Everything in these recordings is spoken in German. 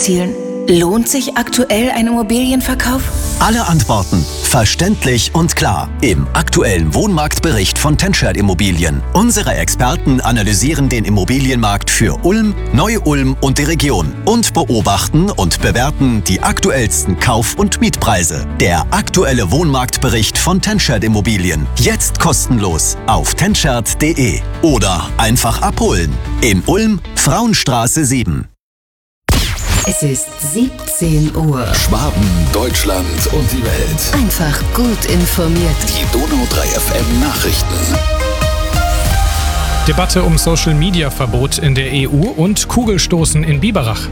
erzielen. Lohnt sich aktuell ein Immobilienverkauf? Alle Antworten verständlich und klar im aktuellen Wohnmarktbericht von Tenschert Immobilien. Unsere Experten analysieren den Immobilienmarkt für Ulm, Neu-Ulm und die Region und beobachten und bewerten die aktuellsten Kauf- und Mietpreise. Der aktuelle Wohnmarktbericht von Tenschert Immobilien. Jetzt kostenlos auf tenschert.de oder einfach abholen. In Ulm, Frauenstraße 7. Es ist 17 Uhr. Schwaben, Deutschland und die Welt. Einfach gut informiert. Die Donau 3 FM Nachrichten. Debatte um Social-Media-Verbot in der EU und Kugelstoßen in Biberach.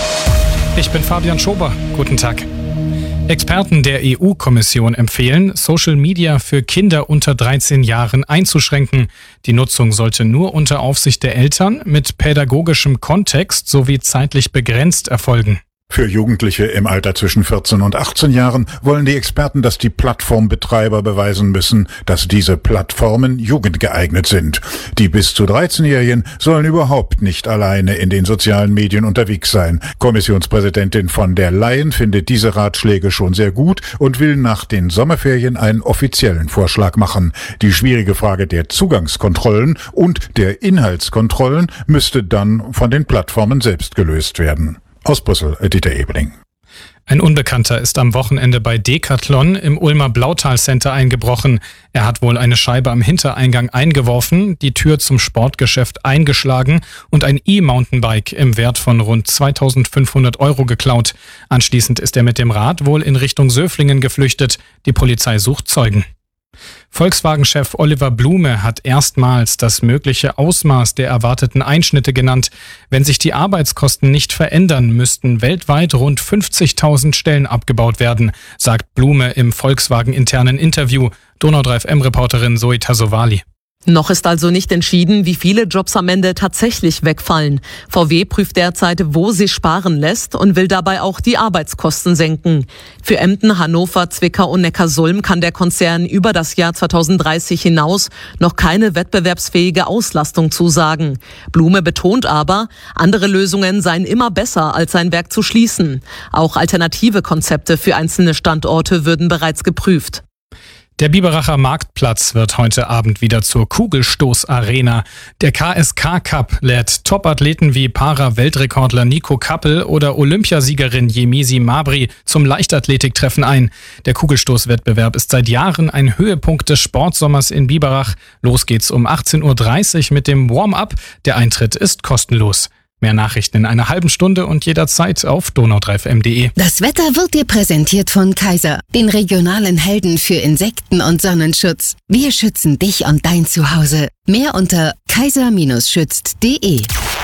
Ich bin Fabian Schober. Guten Tag. Experten der EU-Kommission empfehlen, Social Media für Kinder unter 13 Jahren einzuschränken. Die Nutzung sollte nur unter Aufsicht der Eltern mit pädagogischem Kontext sowie zeitlich begrenzt erfolgen. Für Jugendliche im Alter zwischen 14 und 18 Jahren wollen die Experten, dass die Plattformbetreiber beweisen müssen, dass diese Plattformen jugendgeeignet sind. Die bis zu 13-Jährigen sollen überhaupt nicht alleine in den sozialen Medien unterwegs sein. Kommissionspräsidentin von der Leyen findet diese Ratschläge schon sehr gut und will nach den Sommerferien einen offiziellen Vorschlag machen. Die schwierige Frage der Zugangskontrollen und der Inhaltskontrollen müsste dann von den Plattformen selbst gelöst werden. Aus Brüssel, Dieter Ebeling. Ein Unbekannter ist am Wochenende bei Decathlon im Ulmer Blautal Center eingebrochen. Er hat wohl eine Scheibe am Hintereingang eingeworfen, die Tür zum Sportgeschäft eingeschlagen und ein E-Mountainbike im Wert von rund 2.500 € geklaut. Anschließend ist er mit dem Rad wohl in Richtung Söflingen geflüchtet. Die Polizei sucht Zeugen. Volkswagen-Chef Oliver Blume hat erstmals das mögliche Ausmaß der erwarteten Einschnitte genannt. Wenn sich die Arbeitskosten nicht verändern, müssten weltweit rund 50.000 Stellen abgebaut werden, sagt Blume im Volkswagen-internen Interview. Donau 3 FM-Reporterin Zoe Tassovali. Noch ist also nicht entschieden, wie viele Jobs am Ende tatsächlich wegfallen. VW prüft derzeit, wo sie sparen lässt und will dabei auch die Arbeitskosten senken. Für Emden, Hannover, Zwickau und Neckarsulm kann der Konzern über das Jahr 2030 hinaus noch keine wettbewerbsfähige Auslastung zusagen. Blume betont aber, andere Lösungen seien immer besser, als sein Werk zu schließen. Auch alternative Konzepte für einzelne Standorte würden bereits geprüft. Der Biberacher Marktplatz wird heute Abend wieder zur Kugelstoßarena. Der KSK Cup lädt Top-Athleten wie Para-Weltrekordler Nico Kappel oder Olympiasiegerin Yemisi Mabry zum Leichtathletiktreffen ein. Der Kugelstoßwettbewerb ist seit Jahren ein Höhepunkt des Sportsommers in Biberach. Los geht's um 18.30 Uhr mit dem Warm-up. Der Eintritt ist kostenlos. Mehr Nachrichten in einer halben Stunde und jederzeit auf donau3fm.de. Das Wetter wird dir präsentiert von Kaiser, den regionalen Helden für Insekten- und Sonnenschutz. Wir schützen dich und dein Zuhause. Mehr unter kaiser-schützt.de.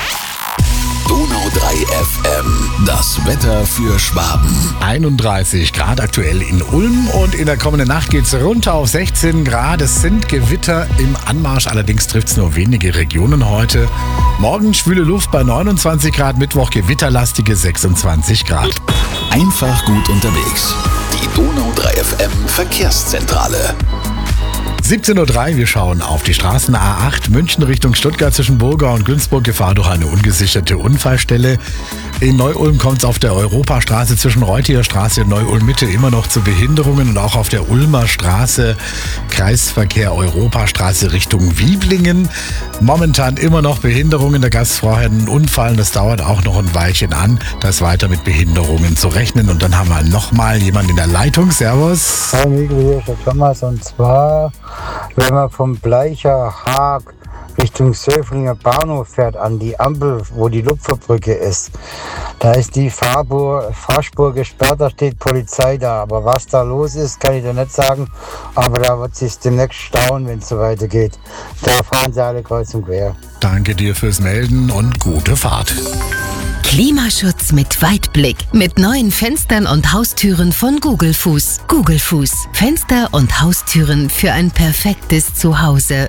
Donau 3 FM, das Wetter für Schwaben. 31 Grad aktuell in Ulm und in der kommenden Nacht geht's runter auf 16 Grad. Es sind Gewitter im Anmarsch, allerdings trifft's nur wenige Regionen heute. Morgen schwüle Luft bei 29 Grad, Mittwoch gewitterlastige 26 Grad. Einfach gut unterwegs. Die Donau 3 FM Verkehrszentrale. 17.03 Uhr, wir schauen auf die Straßen A8 München Richtung Stuttgart zwischen Burgau und Günzburg. Gefahr durch eine ungesicherte Unfallstelle. In Neu-Ulm kommt es auf der Europastraße zwischen Reuthier Straße und Neu-Ulm-Mitte immer noch zu Behinderungen und auch auf der Ulmer Straße Kreisverkehr Europastraße Richtung Wieblingen. Momentan immer noch Behinderungen. Da gab es vorher einen Unfall und das dauert auch noch ein Weilchen an, das weiter mit Behinderungen zu rechnen. Und dann haben wir nochmal jemanden in der Leitung. Servus. Hallo Mikro, hier ist der Thomas und zwar, wenn man vom Bleicher Haag Richtung Söflinger Bahnhof fährt, an die Ampel, wo die Lupferbrücke ist, da ist die Fahrspur gesperrt, da steht Polizei da. Aber was da los ist, kann ich dir nicht sagen. Aber da wird sich demnächst stauen, wenn es so weitergeht. Da fahren sie alle kreuz und quer. Danke dir fürs Melden und gute Fahrt. Klimaschutz mit Weitblick. Mit neuen Fenstern und Haustüren von Gugelfuß. Gugelfuß. Fenster und Haustüren für ein perfektes Zuhause.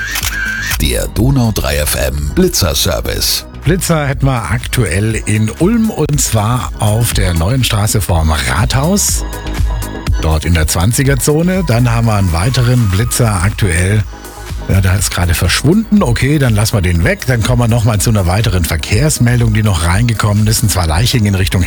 Der Donau 3 FM Blitzer-Service. Blitzer hätten wir aktuell in Ulm und zwar auf der neuen Straße vorm Rathaus. Dort in der 20er-Zone. Dann haben wir einen weiteren Blitzer aktuell. Ja, da ist gerade verschwunden. Okay, dann lassen wir den weg. Dann kommen wir nochmal zu einer weiteren Verkehrsmeldung, die noch reingekommen ist. Und zwar Leiching in Richtung